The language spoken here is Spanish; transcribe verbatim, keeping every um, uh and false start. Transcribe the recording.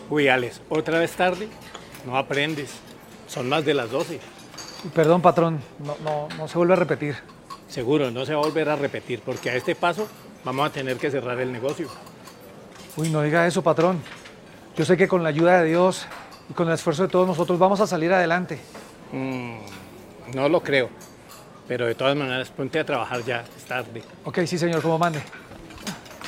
Uy, Alex, ¿otra vez tarde? No aprendes. Son más de las doce. Perdón, patrón, no, no, no se vuelve a repetir. Seguro, no se va a volver a repetir, porque a este paso vamos a tener que cerrar el negocio. Uy, no diga eso, patrón. Yo sé que con la ayuda de Dios y con el esfuerzo de todos nosotros vamos a salir adelante. Mm, no lo creo. Pero de todas maneras, ponte a trabajar ya, es tarde. Ok, sí, señor, como mande.